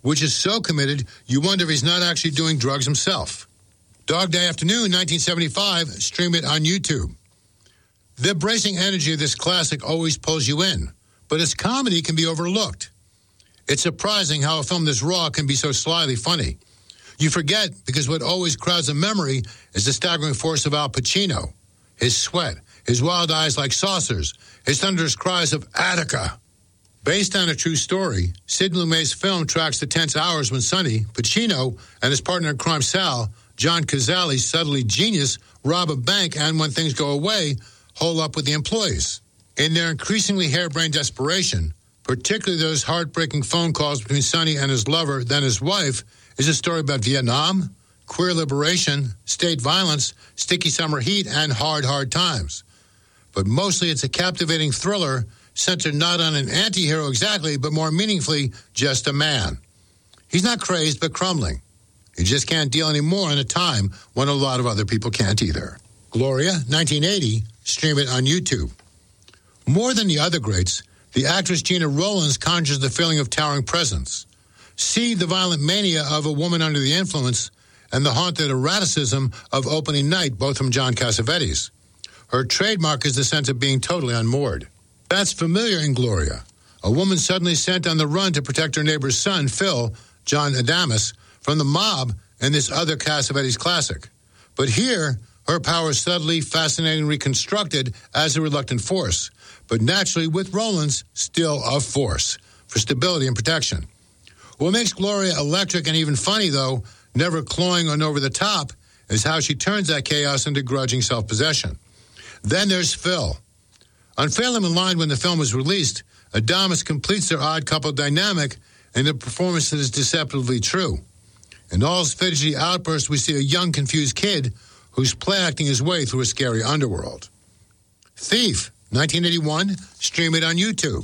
which is so committed you wonder if he's not actually doing drugs himself. Dog Day Afternoon, 1975, stream it on YouTube. The bracing energy of this classic always pulls you in, but its comedy can be overlooked. It's surprising how a film this raw can be so slyly funny. You forget because what always crowds the memory is the staggering force of Al Pacino, his sweat, his wild eyes like saucers, his thunderous cries of Attica. Based on a true story, Sid Lumet's film tracks the tense hours when Sonny, Pacino, and his partner in crime Sal, John Cazale's subtly genius, rob a bank and when things go away, hole up with the employees. In their increasingly harebrained desperation, particularly those heartbreaking phone calls between Sonny and his lover, then his wife, is a story about Vietnam, queer liberation, state violence, sticky summer heat, and hard, hard times. But mostly it's a captivating thriller centered not on an anti-hero exactly, but more meaningfully, just a man. He's not crazed, but crumbling. He just can't deal anymore in a time when a lot of other people can't either. Gloria, 1980, stream it on YouTube. More than the other greats, the actress Gena Rowlands conjures the feeling of towering presence. See the violent mania of A Woman Under the Influence and the haunted eroticism of Opening Night, both from John Cassavetes. Her trademark is the sense of being totally unmoored. That's familiar in Gloria. A woman suddenly sent on the run to protect her neighbor's son, Phil, John Adamus, from the mob in this other Cassavetes classic. But here, her power is subtly, fascinatingly reconstructed as a reluctant force, but naturally, with Rowlands, still a force for stability and protection. What makes Gloria electric and even funny, though, never cloying and over the top, is how she turns that chaos into grudging self-possession. Then there's Phil. Unfairly maligned when the film was released, Adamus completes their odd couple dynamic in a performance that is deceptively true. In all his fidgety outbursts, we see a young, confused kid who's play-acting his way through a scary underworld. Thief, 1981, stream it on YouTube.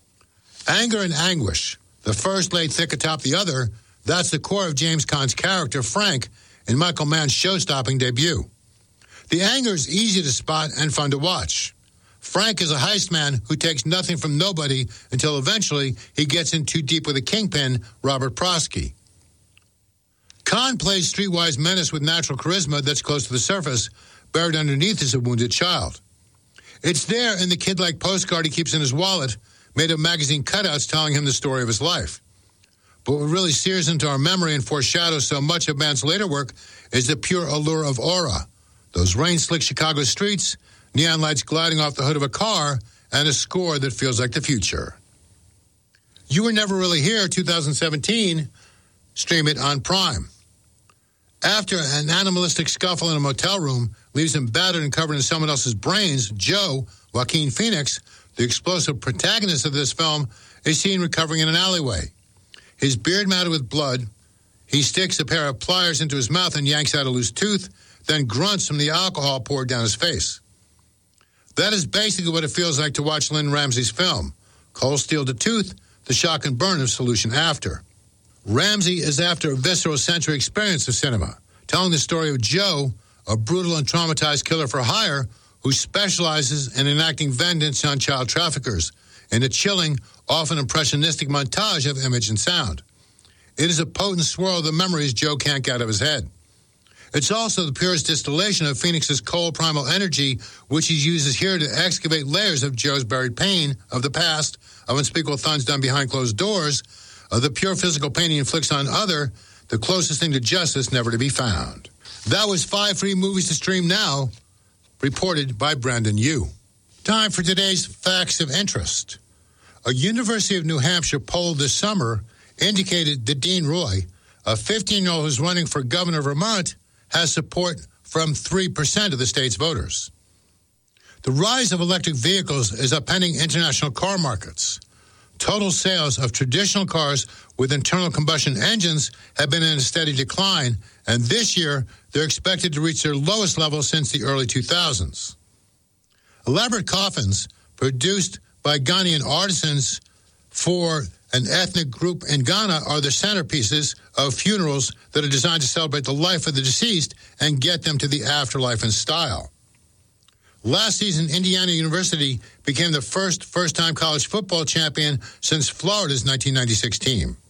Anger and anguish, the first laid thick atop the other, that's the core of James Caan's character, Frank, in Michael Mann's show-stopping debut. The anger is easy to spot and fun to watch. Frank is a heist man who takes nothing from nobody until eventually he gets in too deep with a kingpin, Robert Prosky. Caan plays streetwise menace with natural charisma that's close to the surface. Buried underneath is a wounded child. It's there in the kid-like postcard he keeps in his wallet, made of magazine cutouts telling him the story of his life. But what really sears into our memory and foreshadows so much of Mann's later work is the pure allure of aura. Those rain-slick Chicago streets, neon lights gliding off the hood of a car, and a score that feels like the future. You Were Never Really Here, 2017, stream it on Prime. After an animalistic scuffle in a motel room leaves him battered and covered in someone else's brains, Joe, Joaquin Phoenix, the explosive protagonist of this film, is seen recovering in an alleyway. His beard matted with blood, he sticks a pair of pliers into his mouth and yanks out a loose tooth, then grunts from the alcohol poured down his face. That is basically what it feels like to watch Lynn Ramsey's film. Cold steel to tooth, the shock and burn of Solution After. Ramsey is after a visceral sensory experience of cinema, telling the story of Joe, a brutal and traumatized killer for hire who specializes in enacting vengeance on child traffickers in a chilling, often impressionistic montage of image and sound. It is a potent swirl of the memories Joe can't get out of his head. It's also the purest distillation of Phoenix's cold primal energy, which he uses here to excavate layers of Joe's buried pain of the past, of unspeakable things done behind closed doors, of the pure physical pain he inflicts on other, the closest thing to justice never to be found. That was 5 free movies to stream now, reported by Brandon Yu. Time for today's Facts of Interest. A University of New Hampshire poll this summer indicated that Dean Roy, a 15-year-old who's running for governor of Vermont, has support from 3% of the state's voters. The rise of electric vehicles is upending international car markets. Total sales of traditional cars with internal combustion engines have been in a steady decline, and this year they're expected to reach their lowest level since the early 2000s. Elaborate coffins produced by Ghanaian artisans for an ethnic group in Ghana are the centerpieces of funerals that are designed to celebrate the life of the deceased and get them to the afterlife in style. Last season, Indiana University became the first-time college football champion since Florida's 1996 team.